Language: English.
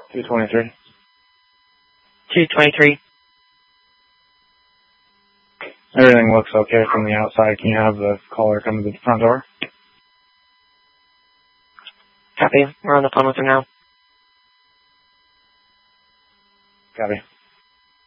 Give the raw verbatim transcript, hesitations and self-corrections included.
two twenty-three. two twenty-three. Everything looks okay from the outside. Can you have the caller come to the front door? Copy. We're on the phone with him now. Copy.